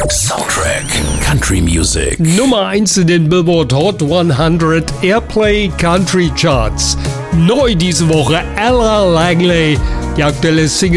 Soundtrack Country Music. Nummer 1 in den Billboard Hot 100 Airplay Country Charts. Neu diese Woche Ella Langley. Die aktuelle Single